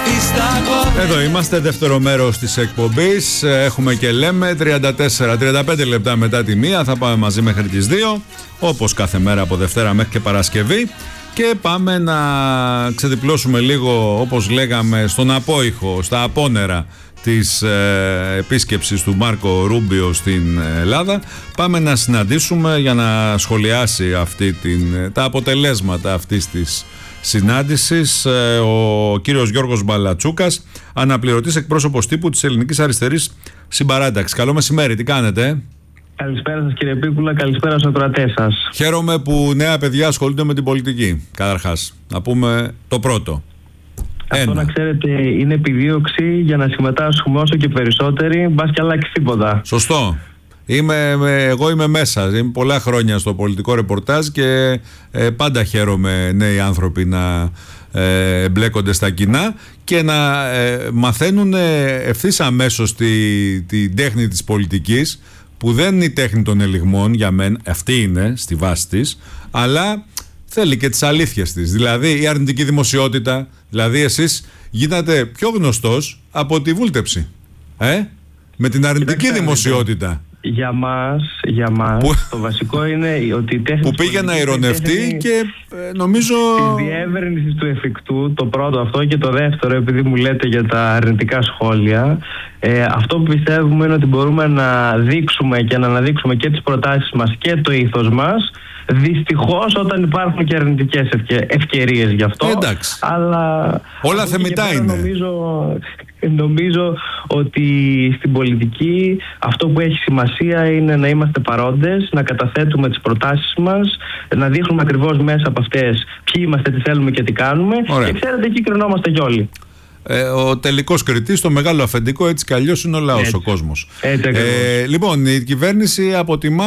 Εδώ είμαστε, δεύτερο μέρος της εκπομπής. Έχουμε και λέμε 34-35 λεπτά μετά τη 1. Θα πάμε μαζί μέχρι τις 2, όπως κάθε μέρα από Δευτέρα μέχρι και Παρασκευή. Και πάμε να ξεδιπλώσουμε λίγο, όπως λέγαμε, στον απόϊχο, στα απόνερα της επίσκεψης του Μάρκο Ρούμπιο στην Ελλάδα. Πάμε να συναντήσουμε για να σχολιάσει τα αποτελέσματα αυτής της συνάντησης ο κύριος Γιώργος Μπαλατσούκας, αναπληρωτής εκπρόσωπος τύπου της Ελληνικής Αριστερής Συμπαράταξης. Καλό μεσημέρι, τι κάνετε? Καλησπέρα σας κύριε Πίκουλα, καλησπέρα στους ακροατές σας. Χαίρομαι που νέα παιδιά ασχολούνται με την πολιτική. Καταρχάς, να πούμε το πρώτο. Αυτό να ξέρετε είναι επιδίωξη για να συμμετάσχουμε όσο και περισσότεροι, μπας και αλλάξει τίποτα. Σωστό. Εγώ είμαι μέσα, είμαι πολλά χρόνια στο πολιτικό ρεπορτάζ και πάντα χαίρομαι νέοι άνθρωποι να εμπλέκονται στα κοινά και να μαθαίνουν ευθύς αμέσως την τέχνη της πολιτικής, που δεν είναι η τέχνη των ελιγμών για μένα, αυτή είναι στη βάση της, αλλά θέλει και τις αλήθειες της, δηλαδή η αρνητική δημοσιότητα. Δηλαδή εσείς γίνατε πιο γνωστός από τη βούλτεψη με την αρνητική δημοσιότητα. Για μας το βασικό είναι ότι η τέχνη που πήγε να ειρωνευτεί και νομίζω τη διεύρυνση του εφικτού, το πρώτο αυτό, και το δεύτερο, επειδή μου λέτε για τα αρνητικά σχόλια, αυτό που πιστεύουμε είναι ότι μπορούμε να δείξουμε και να αναδείξουμε και τις προτάσεις μας και το ήθος μας. Δυστυχώς όταν υπάρχουν και αρνητικές ευκαιρίες γι' αυτό. Εντάξει. Αλλά όλα θεμιτά είναι. Νομίζω ότι στην πολιτική αυτό που έχει σημασία είναι να είμαστε παρόντες, να καταθέτουμε τις προτάσεις μας, να δείχνουμε ακριβώς μέσα από αυτές ποιοι είμαστε, τι θέλουμε και τι κάνουμε. Ωραία. Και ξέρετε, εκεί κρινόμαστε κι όλοι. Ο τελικός κριτής, το μεγάλο αφεντικό, έτσι κι αλλιώς είναι ο λαός, ο κόσμος. Λοιπόν, η κυβέρνηση αποτιμά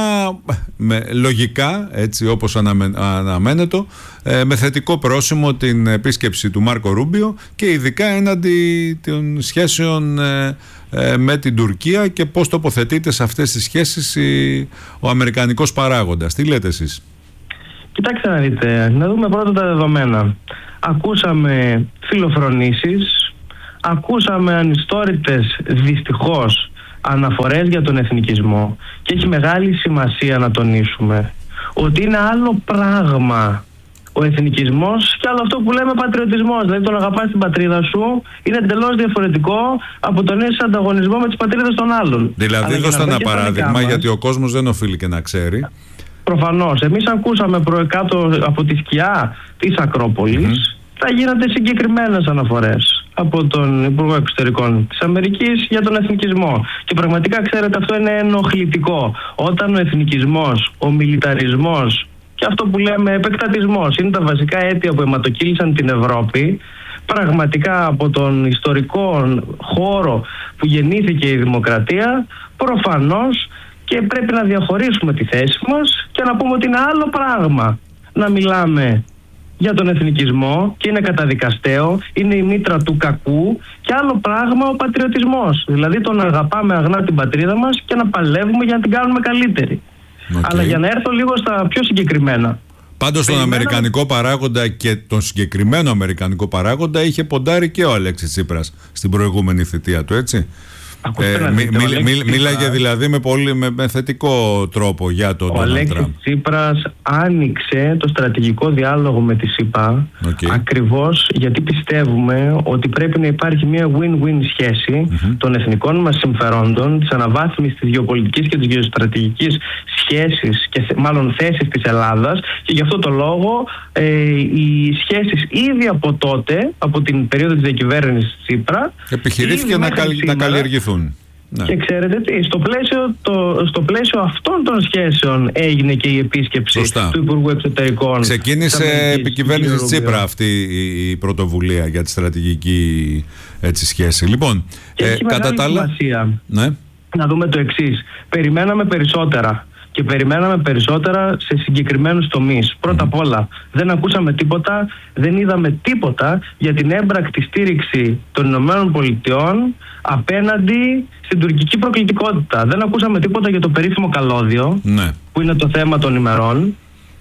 λογικά, έτσι όπως αναμένεται, με θετικό πρόσημο την επίσκεψη του Μάρκο Ρούμπιο και ειδικά έναντι των σχέσεων με την Τουρκία και πώς τοποθετείται σε αυτές τις σχέσεις ο αμερικανικός παράγοντας. Τι λέτε εσείς? Κοιτάξτε να δείτε, να δούμε πρώτα τα δεδομένα. Ακούσαμε φιλοφρονήσεις, ακούσαμε ανιστόρητες δυστυχώς αναφορές για τον εθνικισμό, και έχει μεγάλη σημασία να τονίσουμε ότι είναι άλλο πράγμα ο εθνικισμός και άλλο αυτό που λέμε πατριωτισμός. Δηλαδή το να αγαπάς την πατρίδα σου είναι εντελώς διαφορετικό από τον είσαι ανταγωνισμό με τις πατρίδες των άλλων. Δηλαδή δώστε ένα παράδειγμα, γιατί ο κόσμος δεν οφείλει και να ξέρει. Προφανώς, εμείς ακούσαμε κάτω από τη σκιά της Ακρόπολης, θα γίνονται συγκεκριμένες αναφορές από τον Υπουργό Εξωτερικών της Αμερικής για τον εθνικισμό. Και πραγματικά, ξέρετε, αυτό είναι ενοχλητικό. Όταν ο εθνικισμός, ο μιλιταρισμός και αυτό που λέμε επεκτατισμός είναι τα βασικά αίτια που αιματοκύλησαν την Ευρώπη, πραγματικά από τον ιστορικό χώρο που γεννήθηκε η δημοκρατία, προφανώς και πρέπει να διαχωρίσουμε τη θέση μας και να πούμε ότι είναι άλλο πράγμα να μιλάμε για τον εθνικισμό και είναι καταδικαστέο, είναι η μήτρα του κακού, και άλλο πράγμα ο πατριωτισμός, δηλαδή το να αγαπάμε αγνά την πατρίδα μας και να παλεύουμε για να την κάνουμε καλύτερη. Αλλά για να έρθω λίγο στα πιο συγκεκριμένα. Πάντως τον αμερικανικό παράγοντα και τον συγκεκριμένο αμερικανικό παράγοντα είχε ποντάρει και ο Αλέξης Τσίπρας στην προηγούμενη θητεία του, έτσι. Μίλαγε δηλαδή με θετικό τρόπο για τον Ντόναλντ Τραμπ. Ο Αλέξης Τσίπρας άνοιξε το στρατηγικό διάλογο με τη ΣΥΠΑ ακριβώς γιατί πιστεύουμε ότι πρέπει να υπάρχει μια win-win σχέση των εθνικών μας συμφερόντων, της αναβάθμισης της γεωπολιτικής και της γεωστρατηγικής σχέσης και μάλλον θέσης της Ελλάδας, και γι' αυτό το λόγο οι σχέσεις ήδη από τότε, από την περίοδο της διακυβέρνησης Τσίπρα, επιχειρήθηκε να καλλιεργηθούν. Ναι. Και ξέρετε τι, στο πλαίσιο αυτών των σχέσεων έγινε και η επίσκεψη του Υπουργού Εξωτερικών. Ξεκίνησε επί κυβέρνησης Τσίπρα αυτή η πρωτοβουλία για τη στρατηγική σχέση. Λοιπόν, κατά τα άλλα, να δούμε το εξής. Περιμέναμε περισσότερα. Και περιμέναμε περισσότερα σε συγκεκριμένους τομείς. Πρώτα απ' όλα, δεν ακούσαμε τίποτα, δεν είδαμε τίποτα για την έμπρακτη στήριξη των ΗΠΑ απέναντι στην τουρκική προκλητικότητα. Δεν ακούσαμε τίποτα για το περίφημο καλώδιο, που είναι το θέμα των ημερών.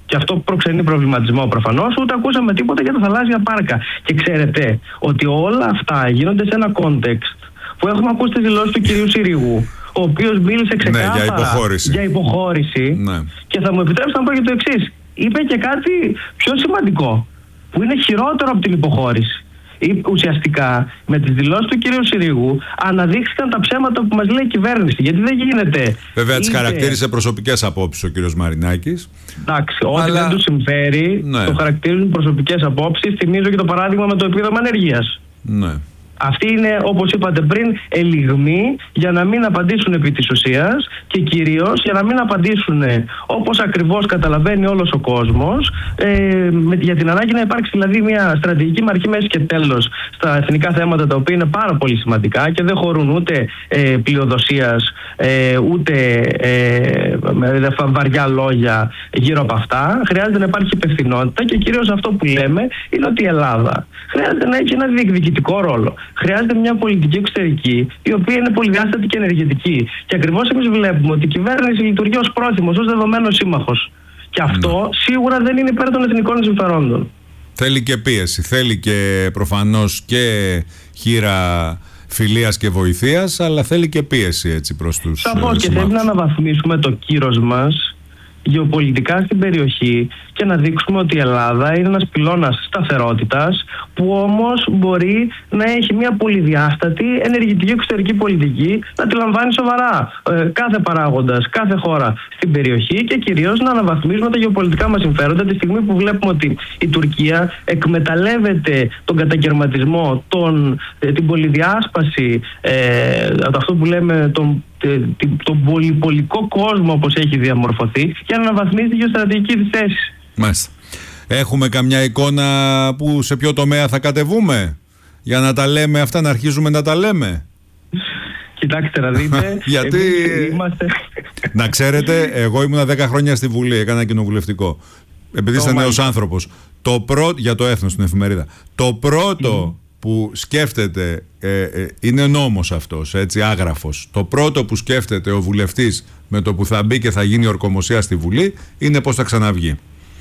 Και αυτό προξενεί προβληματισμό προφανώς. Ούτε ακούσαμε τίποτα για τα θαλάσσια πάρκα. Και ξέρετε ότι όλα αυτά γίνονται σε ένα context που έχουμε ακούσει τις δηλώσεις του κυρίου Συρίγου, ο οποίος μίλησε ξεκάθαρα για υποχώρηση. Ναι. Και θα μου επιτρέψετε να πω και το εξής. Είπε και κάτι πιο σημαντικό, που είναι χειρότερο από την υποχώρηση. Ουσιαστικά με τις δηλώσεις του κυρίου Συρίγου αναδείχθηκαν τα ψέματα που μας λέει η κυβέρνηση. Γιατί δεν γίνεται. Βέβαια, τις χαρακτήρισε προσωπικές απόψεις ο κύριος Μαρινάκης. Εντάξει, ό,τι δεν του συμφέρει, ναι, το χαρακτηρίζουν προσωπικές απόψεις. Θυμίζω και το παράδειγμα με το επίδομα ανεργίας. Ναι. Αυτοί είναι, όπως είπατε πριν, ελιγμοί για να μην απαντήσουν επί της ουσίας και κυρίως για να μην απαντήσουν όπως ακριβώς καταλαβαίνει όλος ο κόσμος, για την ανάγκη να υπάρξει δηλαδή μια στρατηγική με αρχή, μέση και τέλος στα εθνικά θέματα, τα οποία είναι πάρα πολύ σημαντικά και δεν χωρούν ούτε πλειοδοσίας ούτε βαριά λόγια γύρω από αυτά. Χρειάζεται να υπάρχει υπευθυνότητα και κυρίως αυτό που λέμε είναι ότι η Ελλάδα χρειάζεται να έχει ένα διεκδικητικό ρόλο. Χρειάζεται μια πολιτική εξωτερική, η οποία είναι πολυδιάστατη και ενεργητική. Και ακριβώς εμείς βλέπουμε ότι η κυβέρνηση λειτουργεί ως πρόθυμος, ως δεδομένος σύμμαχος. Και αυτό σίγουρα δεν είναι υπέρ των εθνικών συμφερόντων. Θέλει και πίεση. Θέλει και προφανώς και χείρα φιλίας και βοηθείας, αλλά θέλει και πίεση έτσι προς τους συμμάχους. Και θέλει να αναβαθμίσουμε το κύρος μας γεωπολιτικά στην περιοχή και να δείξουμε ότι η Ελλάδα είναι ένας πυλώνας σταθερότητας, που όμως μπορεί να έχει μια πολυδιάστατη ενεργητική εξωτερική πολιτική, να τη λαμβάνει σοβαρά κάθε παράγοντας, κάθε χώρα στην περιοχή, και κυρίως να αναβαθμίσουμε τα γεωπολιτικά μας συμφέροντα τη στιγμή που βλέπουμε ότι η Τουρκία εκμεταλλεύεται τον κατακαιρματισμό, την πολυδιάσπαση, αυτό που λέμε τον πολυπολικό κόσμο όπως έχει διαμορφωθεί, για να αναβαθμίσει τη γεωστρατηγική της θέση. Μάλιστα. Έχουμε καμιά εικόνα που σε ποιο τομέα θα κατεβούμε για να τα λέμε αυτά, να αρχίζουμε να τα λέμε? Κοιτάξτε να δείτε. Γιατί να ξέρετε, εγώ ήμουνα 10 χρόνια στη Βουλή, έκανα κοινοβουλευτικό. Επειδή είστε νέος άνθρωπος, για το Έθνος, στην εφημερίδα, το πρώτο που σκέφτεται, είναι νόμος αυτός, έτσι, άγραφος. Το πρώτο που σκέφτεται ο βουλευτής με το που θα μπει και θα γίνει ορκομοσία στη Βουλή είναι πώς θα ξαναβγεί.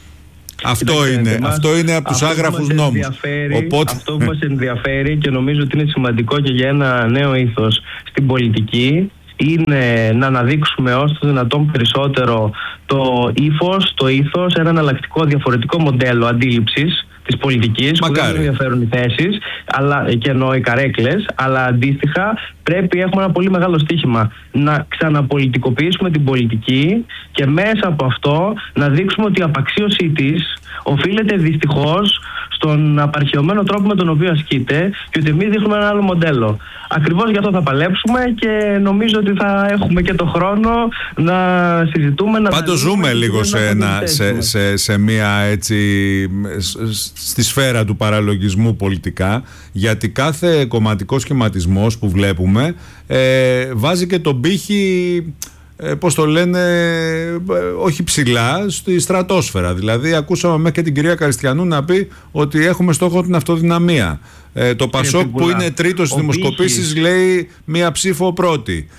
Αυτό είναι από τους άγραφους νόμους. Οπότε... Αυτό που μας ενδιαφέρει και νομίζω ότι είναι σημαντικό και για ένα νέο ήθος στην πολιτική είναι να αναδείξουμε όσο το δυνατόν περισσότερο το ήθος, ένα εναλλακτικό διαφορετικό μοντέλο αντίληψης της πολιτικής, που δεν ενδιαφέρουν οι θέσεις και εννοώ οι καρέκλες, αλλά αντίστοιχα έχουμε ένα πολύ μεγάλο στίχημα να ξαναπολιτικοποιήσουμε την πολιτική και μέσα από αυτό να δείξουμε ότι η απαξίωσή της οφείλεται δυστυχώς στον απαρχαιωμένο τρόπο με τον οποίο ασκείται και ότι εμείς δείχνουμε ένα άλλο μοντέλο. Ακριβώς γι' αυτό θα παλέψουμε και νομίζω ότι θα έχουμε και το χρόνο να συζητούμε. Πάντως ζούμε λίγο σε μια έτσι στη σφαίρα του παραλογισμού πολιτικά, γιατί κάθε κομματικό σχηματισμός που βλέπουμε βάζει και τον πύχη, πώς το λένε, όχι ψηλά, στη στρατόσφαιρα. Δηλαδή ακούσαμε μέχρι και την κυρία Καριστιανού να πει ότι έχουμε στόχο την αυτοδυναμία. Το Πασόκ που είναι τρίτο στις δημοσκοπήσεις λέει μία ψήφο πρώτη.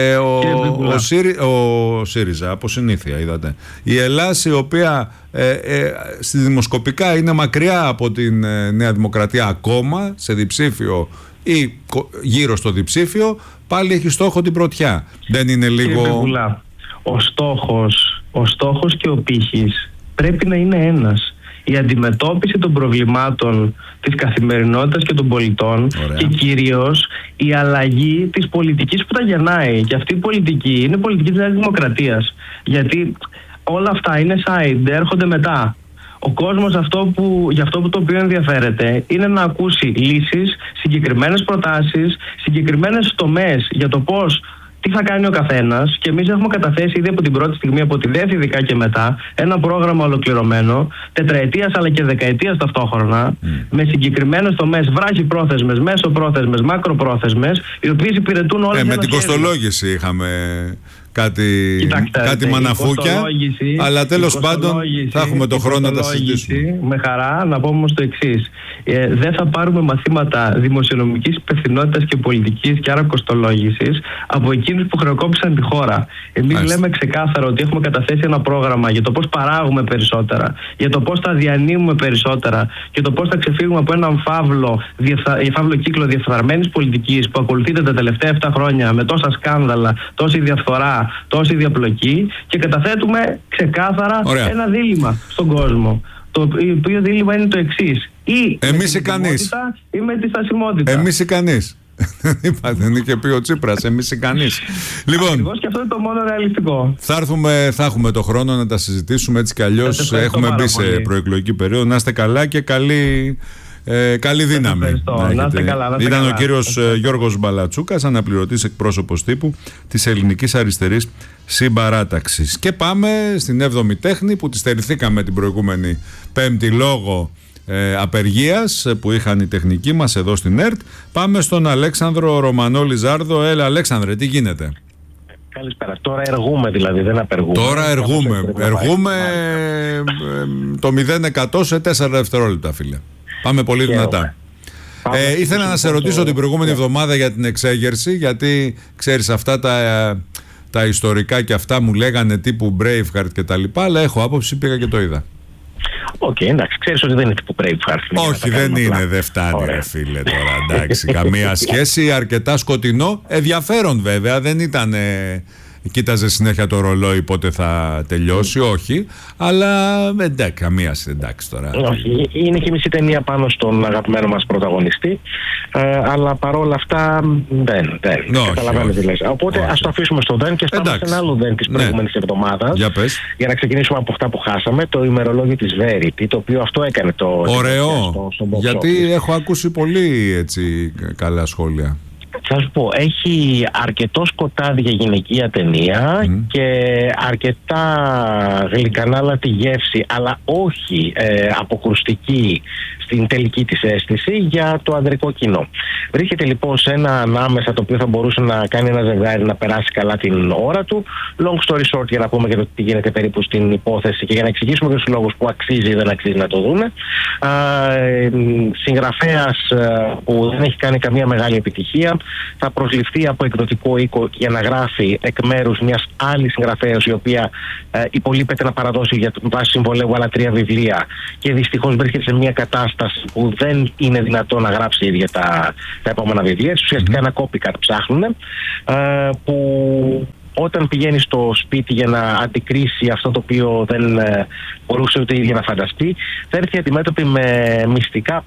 Ο ΣΥΡΙΖΑ, από συνήθεια είδατε. Η Ελλάς, η οποία στη δημοσκοπικά είναι μακριά από την Νέα Δημοκρατία ακόμα, σε διψήφιο ή γύρω στο διψήφιο, πάλι έχει στόχο την πρωτιά. Δεν είναι λίγο... Ο στόχος και ο πύχης πρέπει να είναι ένας. Η αντιμετώπιση των προβλημάτων της καθημερινότητας και των πολιτών. Ωραία. Και κυρίως η αλλαγή της πολιτικής που τα γεννάει. Και αυτή η πολιτική είναι πολιτική της Νέας Δημοκρατίας. Γιατί όλα αυτά είναι side, έρχονται μετά. Ο κόσμος για αυτό που το οποίο ενδιαφέρεται είναι να ακούσει λύσεις, συγκεκριμένες προτάσεις, συγκεκριμένες τομές για το τι θα κάνει ο καθένας, και εμείς έχουμε καταθέσει ήδη από την πρώτη στιγμή, από τη ΔΕΘ ειδικά και μετά, ένα πρόγραμμα ολοκληρωμένο, τετραετίας αλλά και δεκαετίας ταυτόχρονα, με συγκεκριμένες τομές, βράχυπρόθεσμες, μέσοπρόθεσμες, μακροπρόθεσμες, οι οποίες υπηρετούν όλες. Με την κοστολόγηση είχαμε κάτι μαναφούκια. Αλλά τέλος πάντων θα έχουμε το χρόνο να τα συζητήσουμε. Με χαρά να πω όμως το εξής. Δεν θα πάρουμε μαθήματα δημοσιονομικής υπευθυνότητας και πολιτικής και άρα κοστολόγησης από εκείνους που χρεοκόπησαν τη χώρα. Εμείς λέμε ξεκάθαρα ότι έχουμε καταθέσει ένα πρόγραμμα για το πώς παράγουμε περισσότερα, για το πώς θα διανύμουμε περισσότερα και το πώς θα ξεφύγουμε από έναν φαύλο κύκλο διαφθαρμένης πολιτικής που ακολουθείται τα τελευταία 7 χρόνια με τόσα σκάνδαλα, τόση διαφθορά, τόση διαπλοκή, και καταθέτουμε ξεκάθαρα ένα δίλημμα στον κόσμο. Το οποίο δίλημμα είναι το εξής: ή εμείς ή κανείς, ή με τη στασιμότητα. Εμείς ή κανείς. Δεν είχε πει ο Τσίπρας, εμείς ή κανείς. Λοιπόν, ακριβώς, και αυτό είναι το μόνο ρεαλιστικό. Θα έχουμε το χρόνο να τα συζητήσουμε, έτσι κι αλλιώς έχουμε μπει σε προεκλογική περίοδο. Να είστε καλά και καλή δύναμη. Να είστε καλά. Ήταν ο κύριος Γιώργος Μπαλατσούκας, αναπληρωτής εκπρόσωπος τύπου της Ελληνικής Αριστερής Συμπαράταξης. Και πάμε στην 7η τέχνη που τη στερηθήκαμε την προηγούμενη Πέμπτη λόγω απεργίας που είχαν οι τεχνικοί μας εδώ στην ΕΡΤ. Πάμε στον Αλέξανδρο Ρωμανό Λιζάρδο. Έλα Αλέξανδρε, τι γίνεται? Καλησπέρα. Τώρα εργούμε, δηλαδή, δεν απεργούμε. Τώρα εργούμε το 0% σε 4 δευτερόλεπτα, φίλε. Πάμε πολύ δυνατά. Ήθελα να σε ρωτήσω την προηγούμενη εβδομάδα για την εξέγερση, γιατί ξέρεις αυτά τα ιστορικά και αυτά μου λέγανε τύπου Braveheart και τα λοιπά, αλλά έχω άποψη, πήγα και το είδα. Οκ, εντάξει, ξέρεις ότι δεν είναι τύπου Braveheart. Όχι, δεν είναι, δεν φτάνει ρε φίλε τώρα, εντάξει, καμία σχέση, αρκετά σκοτεινό, ενδιαφέρον βέβαια, δεν ήταν... Κοίταζε συνέχεια το ρολόι πότε θα τελειώσει, όχι, αλλά εντάξει τώρα. Όχι, είναι και μισή ταινία πάνω στον αγαπημένο μας πρωταγωνιστή, αλλά παρόλα αυτά δεν καταλαβαίνω τι λες. Οπότε ας το αφήσουμε στο δεν και πάμε σε ένα άλλο δεν της προηγούμενης εβδομάδας, για να ξεκινήσουμε από αυτά που χάσαμε, το ημερολόγιο της Verity, το οποίο αυτό έκανε το... Ωραίο, γιατί έχω ακούσει πολύ έτσι καλά σχόλια. Θα σου πω, έχει αρκετό σκοτάδι για γυναικεία ταινία και αρκετά γλυκανάλατη γεύση, αλλά όχι αποκρουστική στην τελική της αίσθηση για το ανδρικό κοινό. Βρίσκεται λοιπόν σε ένα ανάμεσα το οποίο θα μπορούσε να κάνει ένα ζευγάρι να περάσει καλά την ώρα του. Long story short, για να πούμε και το τι γίνεται περίπου στην υπόθεση και για να εξηγήσουμε και τους λόγους που αξίζει ή δεν αξίζει να το δούνε. Συγγραφέας που δεν έχει κάνει καμία μεγάλη επιτυχία, θα προσληφθεί από εκδοτικό οίκο για να γράφει εκ μέρους μιας άλλης συγγραφέας, η οποία υπολείπεται να παραδώσει για βάση συμβολέου άλλα 3 βιβλία και δυστυχώς βρίσκεται σε μια κατάσταση που δεν είναι δυνατό να γράψει ίδια τα επόμενα βιβλία. Ουσιαστικά ένα copycat ψάχνουν, που όταν πηγαίνει στο σπίτι για να αντικρίσει αυτό το οποίο δεν μπορούσε ούτε η ίδια να φανταστεί, θα έρθει αντιμέτωπη με μυστικά